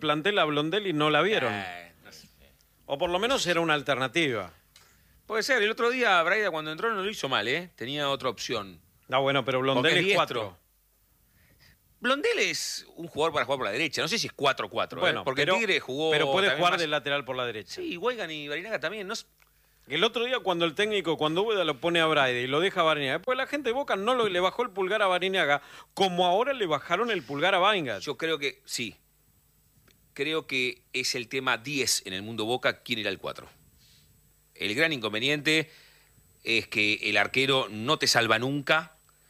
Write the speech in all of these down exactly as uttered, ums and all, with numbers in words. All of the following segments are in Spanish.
plantel a Blondelli no la vieron. Eh, no sé. O por lo menos era una alternativa. Puede ser. El otro día Braida cuando entró no lo hizo mal, ¿eh? Tenía otra opción. No, bueno, pero Porque Blondelli es es diestro. cuatro. Blondel es un jugador para jugar por la derecha. No sé si es cuatro cuatro, Bueno, ¿eh? Porque pero, Tigre jugó... pero puede también jugar más... de lateral por la derecha. Sí, Weigand y Barinaga también. No... El otro día cuando el técnico, cuando Úbeda lo pone a Braida y lo deja a Bariniaga, pues la gente de Boca no lo, le bajó el pulgar a Bariniaga, como ahora le bajaron el pulgar a Weingart. Yo creo que sí. Creo que es el tema diez en el mundo Boca, quién era el cuatro. El gran inconveniente es que el arquero no te salva nunca,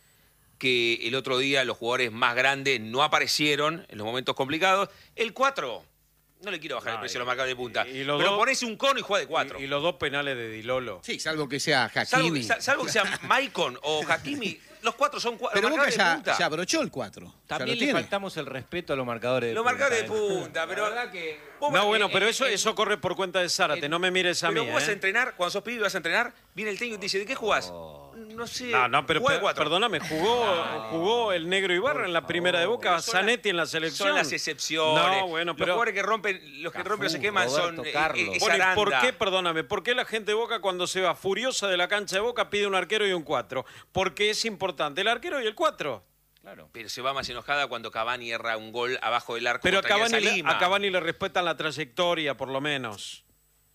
que el otro día los jugadores más grandes no aparecieron en los momentos complicados. El cuatro, no le quiero bajar No, el precio y- a los marcadores de punta, y- y los pero dos- ponés un cono y juega de cuatro. Y, y los dos penales de Di Lolo. Sí, salvo que sea Salvo, Hakimi. sal- salvo que sea Maicon o Hakimi, los cuatro son cua- Pero los Boca marcadores de ya, punta. ya abrochó el cuatro. También ya le lo tiene. faltamos el respeto a los marcadores de Los punta. marcadores de ¿eh? punta, pero... La verdad que... vos No, vas- bueno, eh, pero eh, eso, eh, eso corre por cuenta de Zárate, no me mires a mí. Pero vos vas a ¿eh? entrenar, cuando sos pibe y vas a entrenar, viene el técnico y te dice, ¿de qué jugás? Oh. No sé. No, no, pero juega de per- cuatro. perdóname, jugó, jugó el Negro Ibarra en la primera de Boca, Pero son Zanetti las- en la selección. Son las excepciones. No, bueno, Los pero... jugadores que rompen, los que Cafú, rompen los esquemas son Roberto eh, Carlos. eh, es Bueno, ¿y por Aranda. qué, perdóname, por qué la gente de Boca cuando se va furiosa de la cancha de Boca pide un arquero y un cuatro? Porque es importante el arquero y el cuatro. Claro. Pero se va más enojada cuando Cavani erra un gol abajo del arco. Pero a contra Alianza Cavani, le, Lima. a Cavani le respetan la trayectoria, por lo menos.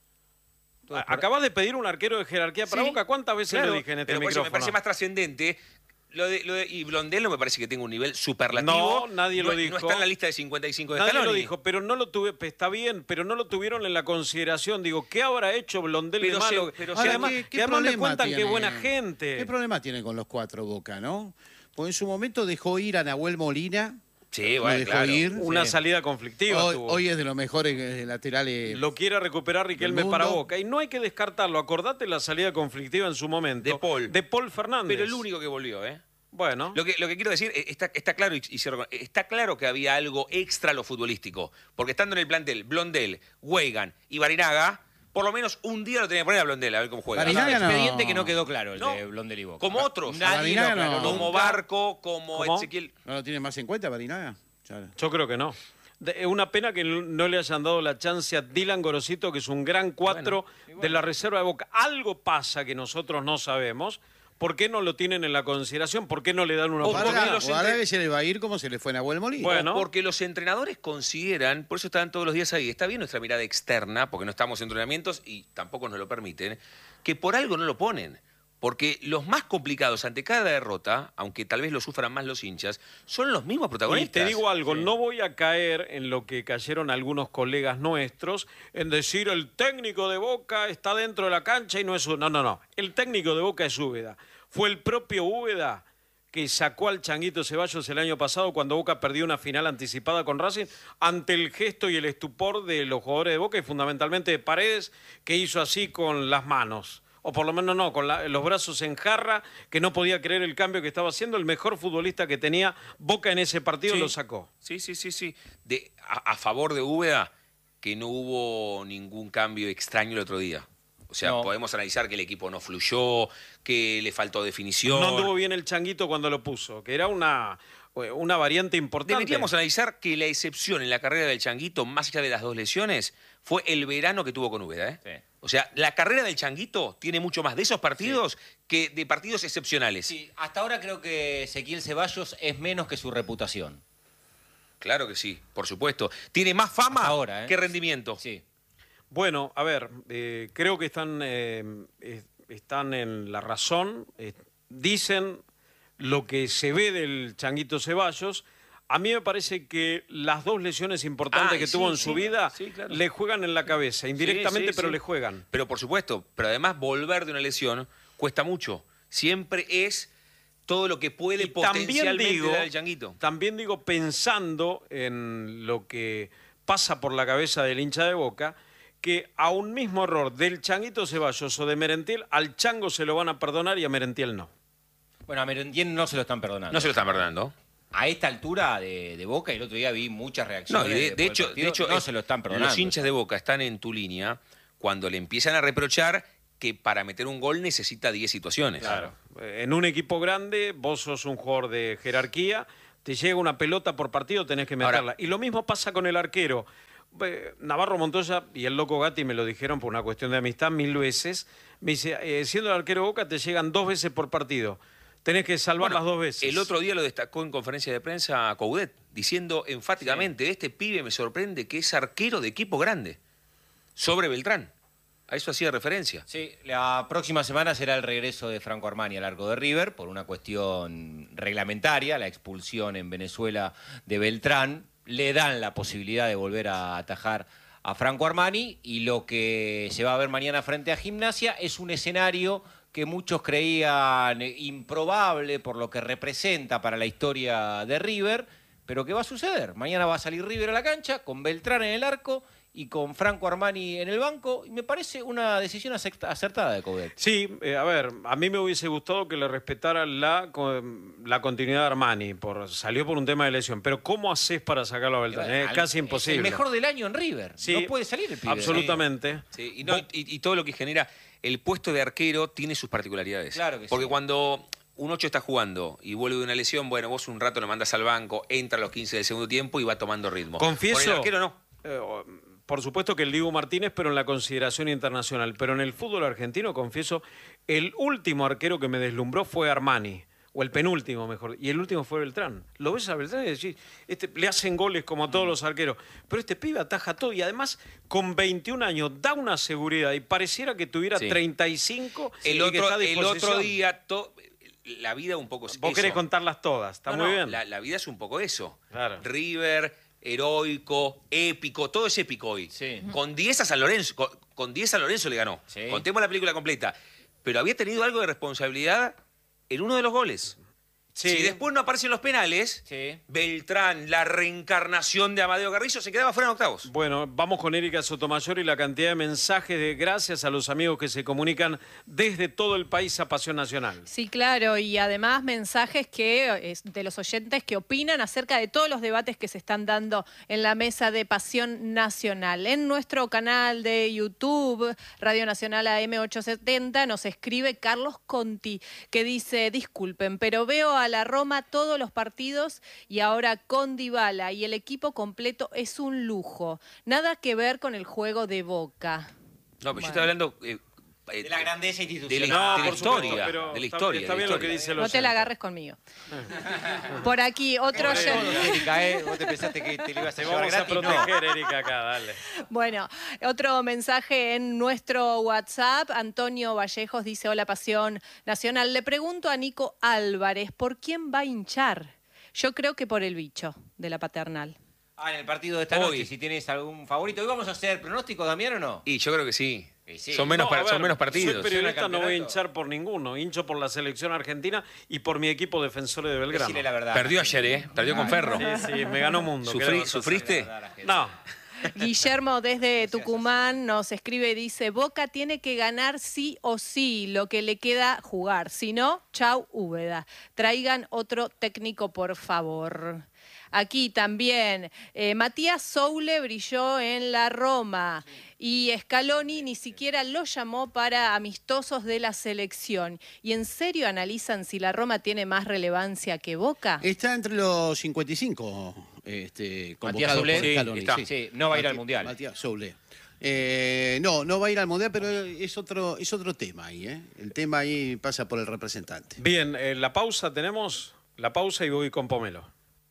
Todo A- por- Acabas de pedir un arquero de jerarquía para Sí, Boca. ¿Cuántas veces claro, lo dije en este pero por eso micrófono? me parece más trascendente. Lo de, lo de, y Blondel no me parece que tenga un nivel superlativo. No, nadie lo No- dijo. No está en la lista de cincuenta y cinco de Nadie lo Scaloni. dijo, pero no lo tuve, está bien, pero no lo tuvieron en la consideración. Digo, ¿qué habrá hecho Blondel de Pero se- malo? pero Y se- Ahora, además, ¿qué- qué que además me problema cuentan tiene? qué buena gente. ¿Qué problema tiene con los cuatro Boca, no? Porque en su momento dejó ir a Nahuel Molina. Sí, lo bueno, dejó claro. ir. Una Sí. salida conflictiva Hoy, tuvo. hoy es de los mejores eh, laterales. Lo quiere recuperar Riquelme del para mundo. Boca. Y no hay que descartarlo. Acordate la salida conflictiva en su momento. De Paul. De Paul Fernández. Pero el único que volvió, ¿eh? Bueno. Lo que, lo que quiero decir, eh, está, está claro y, y cierro con- está claro que había algo extra a lo futbolístico. Porque estando en el plantel Blondel, Weigand y Barinaga, por lo menos un día lo tenía que poner a Blondel a ver cómo juega. Barinaga Un no. expediente que no quedó claro el No. de Blondel y Boca. Como otros. Nadie Barinaga lo aclaró no. Como nunca. Barco, como ¿Cómo? Ezequiel. ¿No lo tiene más en cuenta, Barinaga? Ya. Yo creo que no. De- Es una pena que no le hayan dado la chance a Dylan Gorosito, que es un gran cuatro de la reserva de Boca. Algo pasa que nosotros no sabemos. ¿Por qué no lo tienen en la consideración? ¿Por qué no le dan una O oportunidad? porque Ahora, los ahora entre- que se le va a ir como se le fue a Nahuel Molina. Bueno. Porque los entrenadores consideran, por eso están todos los días ahí, está bien nuestra mirada externa, porque no estamos en entrenamientos y tampoco nos lo permiten, que por algo no lo ponen. Porque los más complicados ante cada derrota, aunque tal vez lo sufran más los hinchas, son los mismos Y protagonistas. te digo algo, no voy a caer en lo que cayeron algunos colegas nuestros, en decir el técnico de Boca está dentro de la cancha y no es un... No, no, no. El técnico de Boca es Úbeda. Fue el propio Úbeda que sacó al Changuito Ceballos el año pasado cuando Boca perdió una final anticipada con Racing ante el gesto y el estupor de los jugadores de Boca y fundamentalmente de Paredes, que hizo así con las manos. O por lo menos no, con la- los brazos en jarra, que no podía creer el cambio que estaba haciendo. El mejor futbolista que tenía Boca en ese partido Sí. lo sacó. Sí, sí, sí, sí. De, a, a favor de Úbeda, que no hubo ningún cambio extraño el otro día. O sea, No. podemos analizar que el equipo no fluyó, que le faltó definición. No anduvo bien el Changuito cuando lo puso, que era una, una variante importante. Deberíamos analizar que la excepción en la carrera del Changuito, más allá de las dos lesiones, fue el verano que tuvo con Úbeda, ¿eh? Sí. O sea, la carrera del Changuito tiene mucho más de esos partidos que de partidos excepcionales. Sí, hasta ahora creo que Ezequiel Ceballos es menos que su reputación. Claro que sí, por supuesto. Tiene más fama Hasta ahora, ¿eh? que rendimiento. Sí. Bueno, a ver, eh, creo que están, eh, eh, están en la razón. eh, dicen lo que se ve del Changuito Ceballos. A mí me parece que las dos lesiones importantes Ay, que sí, tuvo en sí, su vida sí, claro. le juegan en la cabeza, indirectamente, sí, pero sí. le juegan. Pero por supuesto, pero además volver de una lesión cuesta mucho. Siempre es todo lo que puede Y también potencialmente digo, dar el Changuito. también digo, pensando en lo que pasa por la cabeza del hincha de Boca, que a un mismo error del Changuito Ceballos o de Merentiel, al Chango se lo van a perdonar y a Merentiel no. Bueno, a Merentiel no se lo están perdonando. No se lo están perdonando. A esta altura de, de Boca, el otro día vi muchas reacciones. No, y de, después de del hecho, partido, de hecho no es- se lo están perdonando. los hinchas de Boca están en tu línea cuando le empiezan a reprochar que para meter un gol necesita diez situaciones. Claro. En un equipo grande, vos sos un jugador de jerarquía, te llega una pelota por partido, tenés que meterla. Ahora- y lo mismo pasa con el arquero. eh, Navarro Montoya y el Loco Gatti me lo dijeron por una cuestión de amistad mil veces. Me dice, eh, siendo el arquero de Boca te llegan dos veces por partido. Tenés que salvar Bueno, las dos veces. El otro día lo destacó en conferencia de prensa Coudet, diciendo enfáticamente, sí. Este pibe me sorprende que es arquero de equipo grande, sobre Beltrán. A eso hacía referencia. Sí, la próxima semana será el regreso de Franco Armani al arco de River por una cuestión reglamentaria, la expulsión en Venezuela de Beltrán. Le dan la posibilidad de volver a atajar a Franco Armani y lo que se va a ver mañana frente a Gimnasia es un escenario que muchos creían improbable por lo que representa para la historia de River, pero que va a suceder. Mañana va a salir River a la cancha con Beltrán en el arco y con Franco Armani en el banco, y me parece una decisión acertada de Coudet. Sí, eh, a ver, a mí me hubiese gustado que le respetara la, la continuidad de Armani, por, salió por un tema de lesión, pero ¿cómo haces para sacarlo a Beltrán? Es casi imposible. Es el mejor del año en River, sí, no puede salir el pibe. Absolutamente. Sí, y, no, y, y todo lo que genera, el puesto de arquero tiene sus particularidades. Claro que Porque sí. cuando un ocho está jugando y vuelve de una lesión, bueno, vos un rato lo mandas al banco, entra a los quince del segundo tiempo y va tomando ritmo. Confieso... Con el arquero no. Eh, Por supuesto que el Dibu Martínez, pero en la consideración internacional. Pero en el fútbol argentino, confieso, el último arquero que me deslumbró fue Armani. O el penúltimo, mejor. Y el último fue Beltrán. Lo ves a Beltrán y decís, este, le hacen goles como a todos los arqueros. Pero este pibe ataja todo. Y además, con veintiún años, da una seguridad. Y pareciera que tuviera Sí. treinta y cinco. El, y que otro, está a el disposición. otro día, to, la vida un poco es Vos eso. querés contarlas todas. Está No, muy no, bien. La, la vida es un poco eso. Claro. River, heroico, épico, todo es épico hoy. Sí. Con diez a San Lorenzo, con, con diez a Lorenzo le ganó. Sí. Contemos la película completa. Pero había tenido algo de responsabilidad en uno de los goles. Sí. Si después no aparecen los penales, Sí. Beltrán, la reencarnación de Amadeo Carrizo, se quedaba fuera en octavos. Bueno, vamos con Erika Sotomayor y la cantidad de mensajes de gracias a los amigos que se comunican desde todo el país a Pasión Nacional. Sí, claro, y además mensajes que es, de los oyentes que opinan acerca de todos los debates que se están dando en la mesa de Pasión Nacional. En nuestro canal de YouTube, Radio Nacional A M ochocientos setenta, nos escribe Carlos Conti, que dice, disculpen, pero veo a la Roma todos los partidos y ahora con Dybala y el equipo completo es un lujo. Nada que ver con el juego de Boca. No, pero Bueno. yo estoy hablando... eh, eh, De la grandeza de institucional. la, No, de la por supuesto, historia, pero de la está- historia. está de la bien lo que historia. dice el No te la oyente. agarres conmigo. Por aquí, otro Pobre oyente. vos, Erika, ¿eh? ¿Vos te pensaste que te lo ibas a Te llevar vamos a gratis? No. proteger, Erika, acá, dale. Bueno, otro mensaje en nuestro WhatsApp. Antonio Vallejos dice, hola Pasión Nacional. Le pregunto a Nico Álvarez, ¿por quién va a hinchar? Yo creo que por el bicho de la Paternal. Ah, en el partido de esta Hoy. noche, si tienes algún favorito. ¿Hoy vamos a hacer pronóstico, Damián, o no? Y yo creo que sí. Sí, sí. Son, menos, No, par- a ver, son menos partidos. Soy periodista, Suena no voy a campeonato. hinchar por ninguno. Hincho por la selección argentina y por mi equipo Defensores de Belgrano. Decile la verdad. Perdió ayer, ¿eh? Perdió con Ferro. Sí, sí, me ganó mundo. Sufrí- ¿qué le vas a hacer? ¿Sufriste? No. Guillermo desde Tucumán nos escribe y dice, Boca tiene que ganar sí o sí, lo que le queda jugar. Si no, chau Úbeda. Traigan otro técnico, por favor. Aquí también, eh, Matías Soule brilló en la Roma y Scaloni ni siquiera lo llamó para amistosos de la selección. ¿Y en serio analizan si la Roma tiene más relevancia que Boca? Está entre los cincuenta y cinco este, Matías convocados Soule, por sí, Scaloni, está. Sí, no va a ir al Mati- Mundial. Matías Soule. Eh, no, no va a ir al Mundial, pero es otro, es otro tema ahí. ¿eh? El tema ahí pasa por el representante. Bien, eh, la pausa tenemos. La pausa y voy con Pomelo.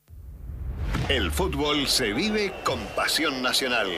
El fútbol se vive con Pasión Nacional.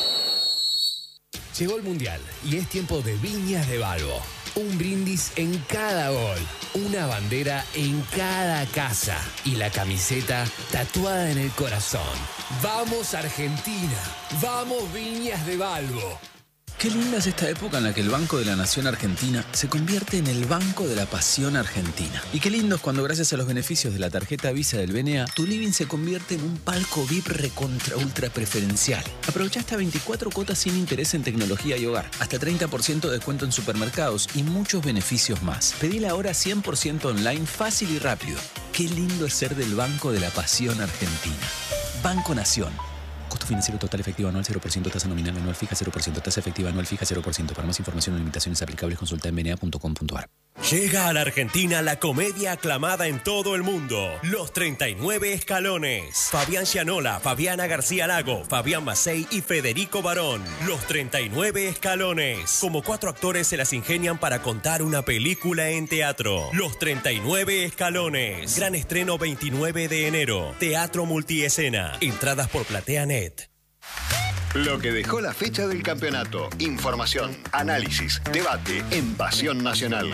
Llegó el Mundial y es tiempo de Viñas de Balbo. Un brindis en cada gol, una bandera en cada casa y la camiseta tatuada en el corazón. ¡Vamos Argentina! ¡Vamos Viñas de Balbo! Qué linda es esta época en la que el Banco de la Nación Argentina se convierte en el Banco de la Pasión Argentina. Y qué lindo es cuando gracias a los beneficios de la tarjeta Visa del B N A, tu living se convierte en un palco V I P recontra ultra preferencial. Aprovecha hasta veinticuatro cuotas sin interés en tecnología y hogar, hasta treinta por ciento de descuento en supermercados y muchos beneficios más. Pedila ahora cien por ciento online, fácil y rápido. Qué lindo es ser del Banco de la Pasión Argentina. Banco Nación. Costo financiero total efectivo anual cero por ciento, tasa nominal anual fija cero por ciento, tasa efectiva anual fija cero por ciento. Para más información o limitaciones aplicables consulta en b n a punto com punto a r. Llega a la Argentina la comedia aclamada en todo el mundo, Los treinta y nueve Escalones. Fabián Gianola, Fabiana García Lago, Fabián Macei y Federico Barón. Los treinta y nueve Escalones. Como cuatro actores se las ingenian para contar una película en teatro. Los treinta y nueve Escalones. Gran estreno veintinueve de enero. Teatro multiescena. Entradas por PlateaNet. Lo que dejó la fecha del campeonato. Información, análisis, debate en Pasión Nacional.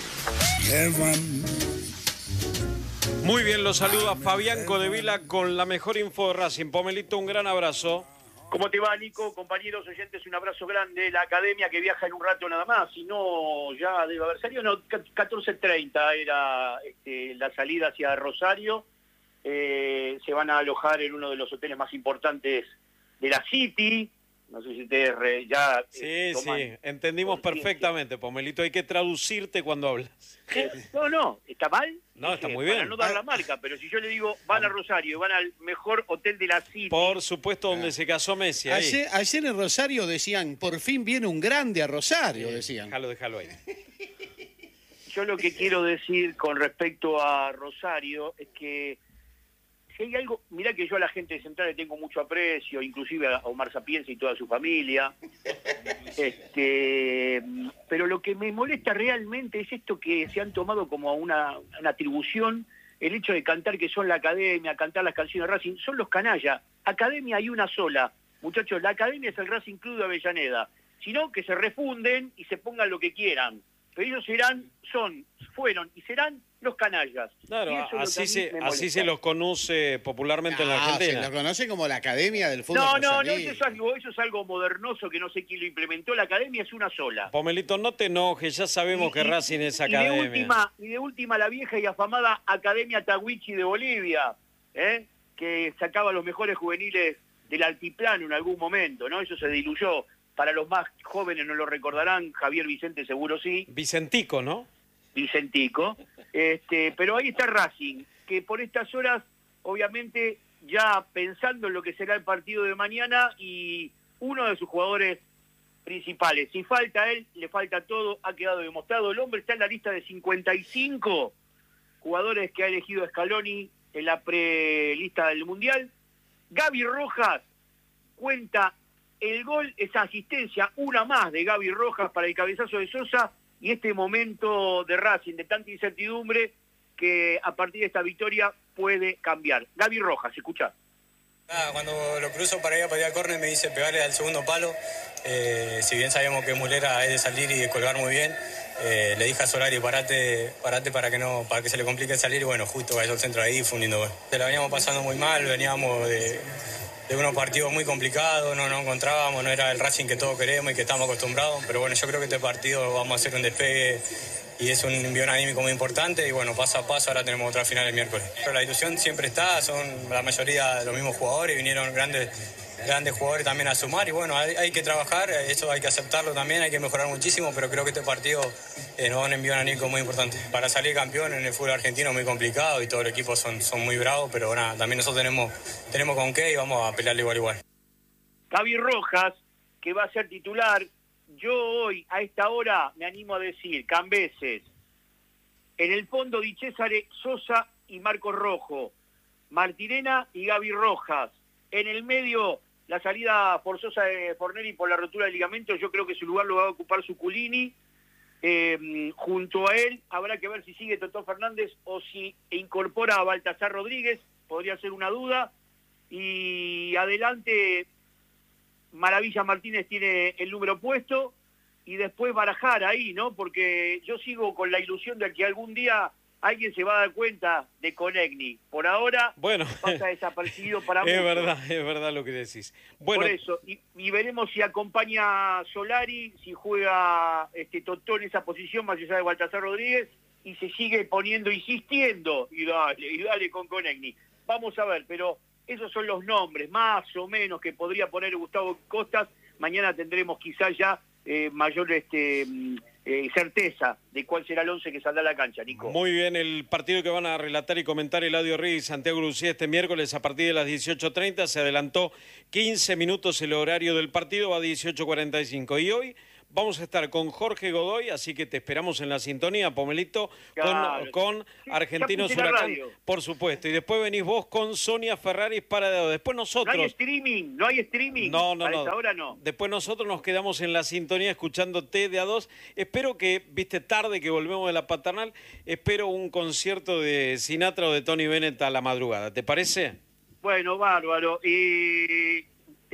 Muy bien, los saluda Fabián Codevila con la mejor info de Racing. Pomelito, un gran abrazo. ¿Cómo te va, Nico? Compañeros oyentes, un abrazo grande. La academia que viaja en un rato nada más, si no, ya debe haber salido. No, catorce treinta era este, la salida hacia Rosario. Eh, se van a alojar en uno de los hoteles más importantes de la City. No sé si ustedes re, ya... Sí, eh, sí, entendimos perfectamente, Pomelito. Hay que traducirte cuando hablas. Eh, no, no, ¿está mal? No, está Eh, muy para bien. no dar la marca, pero si yo le digo, van a Rosario, van al mejor hotel de la City... Por supuesto, donde se casó Messi. Ahí. Ayer, ayer en Rosario decían, por fin viene un grande a Rosario, decían. Déjalo, déjalo ahí. Yo lo que quiero decir con respecto a Rosario es que si hay algo, mirá que yo a la gente de Central le tengo mucho aprecio, inclusive a Omar Sapienza y toda su familia, este, pero lo que me molesta realmente es esto que se han tomado como una, una atribución, el hecho de cantar que son la academia, cantar las canciones de Racing, son los canallas. Academia hay una sola, muchachos, la academia es el Racing Club de Avellaneda, sino que se refunden y se pongan lo que quieran. Pero ellos serán, son, fueron y serán los canallas. Claro, Y eso es lo que así a mí se, me así molesta. se los conoce popularmente en la Ah, Argentina. se lo conoce como la Academia del Fútbol No, no, no, Rosarino. eso es, algo, eso es algo modernoso que no sé quién lo implementó. La academia es una sola. Pomelito, no te enojes, ya sabemos Y- que y- Racing es y de academia. última, y de última la vieja y afamada Academia Tawichi de Bolivia, ¿eh? que sacaba los mejores juveniles del altiplano en algún momento, ¿no? Eso se diluyó. Para los más jóvenes no lo recordarán, Javier Vicente seguro sí. Vicentico, ¿no? Vicentico, este, pero ahí está Racing, que por estas horas, obviamente, ya pensando en lo que será el partido de mañana y uno de sus jugadores principales, si falta él, le falta todo, ha quedado demostrado, el hombre está en la lista de cincuenta y cinco jugadores que ha elegido Scaloni en la prelista del Mundial. Gaby Rojas cuenta el gol, esa asistencia, una más de Gaby Rojas para el cabezazo de Sosa, y este momento de Racing, de tanta incertidumbre, que a partir de esta victoria puede cambiar. Gaby Rojas, escuchá. Ah, cuando lo cruzo para ir a patear córner me dice pegarle al segundo palo. Eh, si bien sabíamos que Mulera es de salir y de colgar muy bien, eh, le dije a Solari, parate, parate para que no, para que se le complique salir, y bueno, justo cayó el centro ahí, fue un lindo gol. Se la veníamos pasando muy mal, veníamos de, de unos partidos muy complicados, no nos encontrábamos, no era el Racing que todos queremos y que estamos acostumbrados, pero bueno, yo creo que este partido vamos a hacer un despegue y es un envío anímico muy importante, y bueno, paso a paso ahora tenemos otra final el miércoles. Pero la ilusión siempre está, son la mayoría de los mismos jugadores, vinieron grandes grandes jugadores también a sumar, y bueno, hay, hay que trabajar, eso hay que aceptarlo también, hay que mejorar muchísimo, pero creo que este partido eh, nos va a enviar un anímico muy importante. Para salir campeón en el fútbol argentino es muy complicado y todo el equipo son, son muy bravos, pero nada, también nosotros tenemos, tenemos con qué y vamos a pelearle igual igual. Gaby Rojas, que va a ser titular, yo hoy, a esta hora, me animo a decir, Cambeses, en el fondo Di Cesare, Sosa y Marcos Rojo, Martirena y Gaby Rojas, en el medio la salida forzosa de Fornelli por la rotura del ligamento, yo creo que su lugar lo va a ocupar Zuculini. Eh, junto a él habrá que ver si sigue Totó Fernández o si incorpora a Baltasar Rodríguez, podría ser una duda. Y adelante Maravilla Martínez tiene el número puesto, y después barajar ahí, ¿no? Porque yo sigo con la ilusión de que algún día alguien se va a dar cuenta de Conegni. Por ahora bueno, pasa desapercibido para es muchos. verdad, es verdad lo que decís. Bueno, Por eso, y, y veremos si acompaña Solari, si juega este Totó en esa posición más allá de Baltasar Rodríguez, y se sigue poniendo, insistiendo, y dale, y dale con Conegni. Vamos a ver, pero esos son los nombres, más o menos, que podría poner Gustavo Costas. Mañana tendremos quizás ya eh, mayor este eh, certeza de cuál será el once que saldrá a la cancha, Nico. Muy bien, el partido que van a relatar y comentar Eladio Reyes y Santiago Lucía este miércoles a partir de las dieciocho treinta, se adelantó quince minutos el horario del partido, va a dieciocho cuarenta y cinco. Y hoy vamos a estar con Jorge Godoy, así que te esperamos en la sintonía, Pomelito, Claro. con, con Argentinos ya puse la Huracán, radio. por supuesto. Y después venís vos con Sonia Ferraris para de después No nosotros. hay streaming, no hay streaming. No, no, a no. esa hora no. Después nosotros nos quedamos en la sintonía escuchándote de a dos. Espero que, viste, tarde que volvemos de la paternal, espero un concierto de Sinatra o de Tony Bennett a la madrugada. ¿Te parece? Bueno, bárbaro. Eh,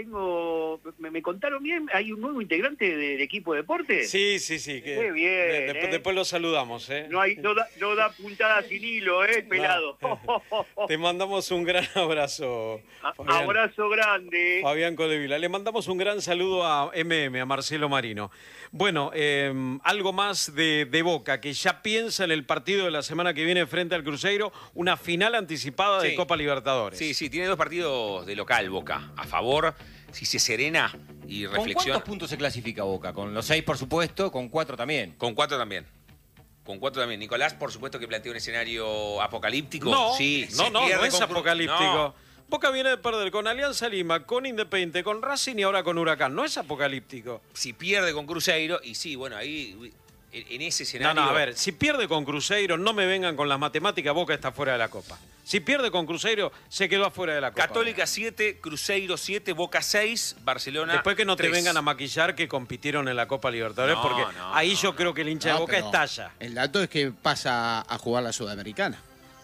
tengo, me, me contaron bien, hay un nuevo integrante del equipo de deportes. Sí, sí, sí. Que, Qué bien, de- después, ¿eh? después lo saludamos, ¿eh? No, hay, no, da, no da puntada sin hilo, ¿eh? Pelado. Te mandamos un gran abrazo, Fabián. Abrazo grande. Fabián Codevila. Le mandamos un gran saludo a M M, a Marcelo Marino. Bueno, eh, algo más de, de Boca, que ya piensa en el partido de la semana que viene frente al Cruzeiro, una final anticipada de Sí. Copa Libertadores. Sí, sí, tiene dos partidos de local Boca. A favor, si se serena y ¿Con reflexiona. cuántos puntos se clasifica Boca? Con los seis, por supuesto, con cuatro también. Con cuatro también. Con cuatro también. Nicolás, por supuesto que plantea un escenario apocalíptico. No, sí, no, se no, no pierde es con Cru- apocalíptico. No. Boca viene de perder con Alianza Lima, con Independiente, con Racing y ahora con Huracán. No es apocalíptico. Si pierde con Cruzeiro, y sí, bueno, ahí en, en ese No, escenario. no, a ver, si pierde con Cruzeiro, no me vengan con las matemáticas, Boca está fuera de la Copa. Si pierde con Cruzeiro, se quedó afuera de la Copa. Católica siete, Cruzeiro siete, Boca seis, Barcelona Después que no te tres. vengan a maquillar que compitieron en la Copa Libertadores, No, porque no, ahí no, yo no. creo que el hincha de No, Boca pero estalla. El dato es que pasa a jugar la Sudamericana.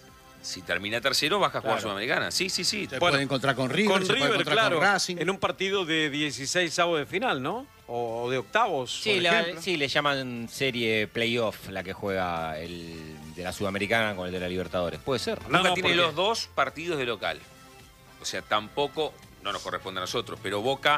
Si termina tercero, vas a jugar Claro. Sudamericana. Sí, sí, sí. Se Bueno, puede encontrar con River, Con se puede River, encontrar claro, con Racing. en un partido de dieciséis avos de final, ¿no? O de octavos, Sí, por la- ejemplo. sí, le llaman serie playoff la que juega el de la Sudamericana con el de la Libertadores. Puede ser. No, Boca no, tiene porque- los dos partidos de local. O sea, tampoco, no nos corresponde a nosotros, pero Boca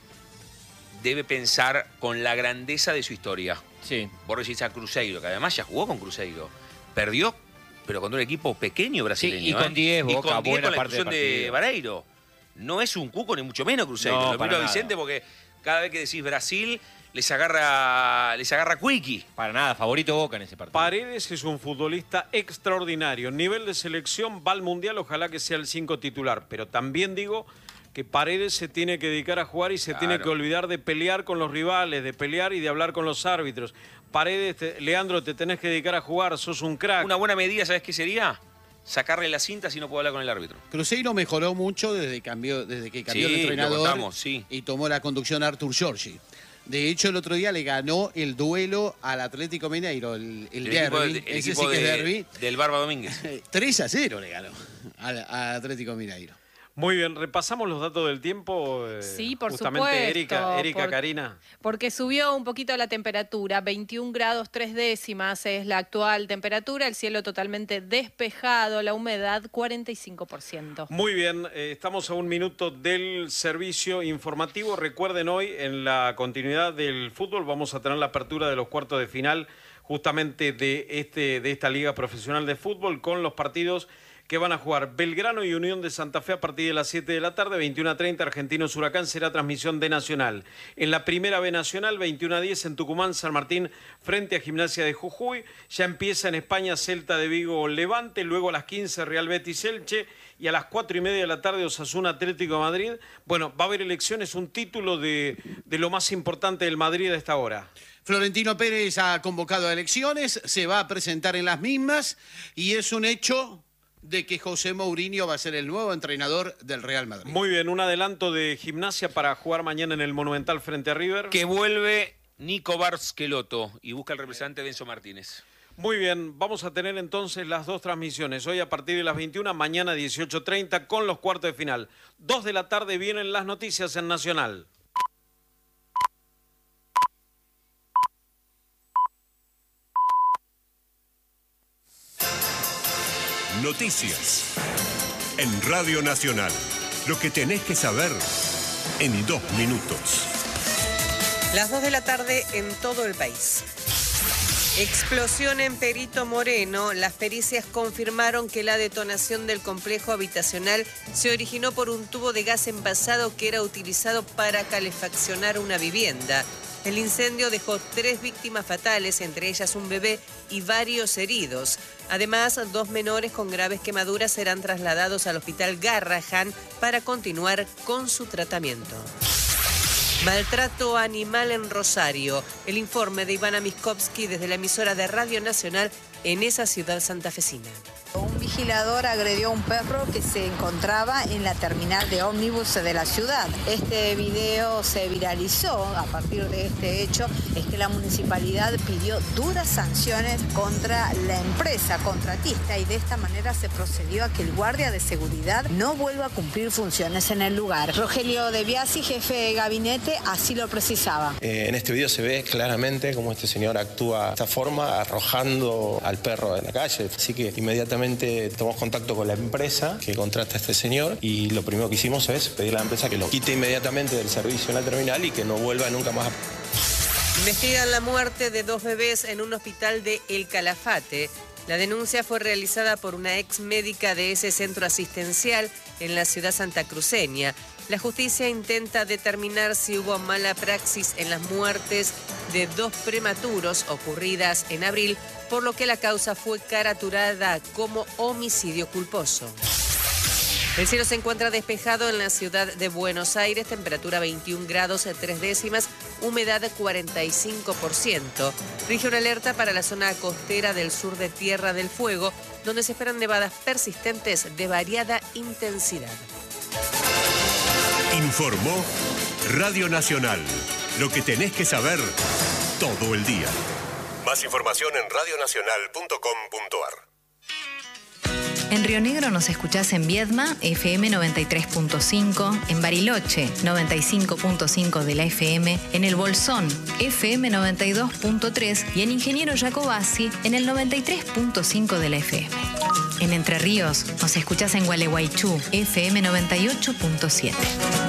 debe pensar con la grandeza de su historia. Sí. Vos decís a Cruzeiro, que además ya jugó con Cruzeiro. Perdió, pero con un equipo pequeño brasileño. Sí, y con ¿eh? diez, Y Boca, con diez buena con la parte del expulsión de partido. Vareiro. No es un cuco, ni mucho menos Cruzeiro. No, Lo para miro a nada. Vicente porque cada vez que decís Brasil, les agarra, les agarra Quickie. Para nada, favorito Boca en ese partido. Paredes es un futbolista extraordinario. Nivel de selección va al Mundial, ojalá que sea el cinco titular. Pero también digo que Paredes se tiene que dedicar a jugar y se Claro. tiene que olvidar de pelear con los rivales, de pelear y de hablar con los árbitros. Paredes, te- Leandro, te tenés que dedicar a jugar, sos un crack. Una buena medida, ¿sabes qué sería? Sacarle la cinta si no puedo hablar con el árbitro. Cruzeiro mejoró mucho desde, cambió, desde que cambió Sí, el lo entrenador contamos, sí. y tomó la conducción a Artur Giorgi. De hecho, el otro día le ganó el duelo al Atlético Mineiro, el, el, El equipo, derbi, de- el ese equipo sí que es de- derbi. del Barba Domínguez. tres a cero le ganó al, al Atlético Mineiro. Muy bien, repasamos los datos del tiempo. eh, Sí, por justamente supuesto, Erika, Erika por- Karina. Porque subió un poquito la temperatura, veintiún grados tres décimas es la actual temperatura, el cielo totalmente despejado, la humedad cuarenta y cinco por ciento. Muy bien, eh, estamos a un minuto del servicio informativo. Recuerden hoy, en la continuidad del fútbol, vamos a tener la apertura de los cuartos de final justamente de, este, de esta Liga Profesional de Fútbol con los partidos que van a jugar Belgrano y Unión de Santa Fe a partir de las siete de la tarde, veintiuno a treinta, Argentinos Huracán, será transmisión de Nacional. En la primera B Nacional, veintiuno a diez en Tucumán, San Martín frente a Gimnasia de Jujuy. Ya empieza en España Celta de Vigo Levante, luego a las quince Real Betis Elche y a las cuatro y media de la tarde Osasuna Atlético de Madrid. Bueno, va a haber elecciones, un título de, de lo más importante del Madrid a esta hora. Florentino Pérez ha convocado a elecciones, se va a presentar en las mismas y es un hecho de que José Mourinho va a ser el nuevo entrenador del Real Madrid. Muy bien, un adelanto de Gimnasia para jugar mañana en el Monumental frente a River. Que vuelve Nico Barsqueloto y busca el representante Benzo Martínez. Muy bien, vamos a tener entonces las dos transmisiones. Hoy a partir de las veintiuna, mañana dieciocho treinta con los cuartos de final. Dos de la tarde vienen las noticias en Nacional. Noticias. En Radio Nacional. Lo que tenés que saber en dos minutos. Las dos de la tarde en todo el país. Explosión en Perito Moreno. Las pericias confirmaron que la detonación del complejo habitacional se originó por un tubo de gas envasado que era utilizado para calefaccionar una vivienda. El incendio dejó tres víctimas fatales, entre ellas un bebé y varios heridos. Además, dos menores con graves quemaduras serán trasladados al hospital Garrahan para continuar con su tratamiento. Maltrato animal en Rosario. El informe de Ivana Miskovsky desde la emisora de Radio Nacional en esa ciudad santafesina. Un vigilador agredió a un perro que se encontraba en la terminal de ómnibus de la ciudad. Este video se viralizó. A partir de este hecho es que la municipalidad pidió duras sanciones contra la empresa contratista y de esta manera se procedió a que el guardia de seguridad no vuelva a cumplir funciones en el lugar. Rogelio De Biasi, jefe de gabinete, así lo precisaba. Eh, en este video se ve claramente cómo este señor actúa de esta forma, arrojando al perro en la calle. Así que inmediatamente tomamos contacto con la empresa que contrata a este señor y lo primero que hicimos es pedirle a la empresa que lo quite inmediatamente del servicio en la terminal y que no vuelva nunca más. Investigan la muerte de dos bebés en un hospital de El Calafate. La denuncia fue realizada por una ex médica de ese centro asistencial en la ciudad santacruceña. La justicia intenta determinar si hubo mala praxis en las muertes de dos prematuros ocurridas en abril, por lo que la causa fue caraturada como homicidio culposo. El cielo se encuentra despejado en la ciudad de Buenos Aires, temperatura veintiún grados tres décimas, humedad cuarenta y cinco por ciento. Rige una alerta para la zona costera del sur de Tierra del Fuego, donde se esperan nevadas persistentes de variada intensidad. Informó Radio Nacional. Lo que tenés que saber todo el día. Más información en radio nacional punto com punto a r. En Río Negro nos escuchás en Viedma, F M noventa y tres punto cinco, en Bariloche, noventa y cinco punto cinco de la F M, en El Bolsón, F M noventa y dos punto tres y en Ingeniero Jacobasi, en el noventa y tres punto cinco de la F M. En Entre Ríos nos escuchás en Gualeguaychú, F M noventa y ocho punto siete.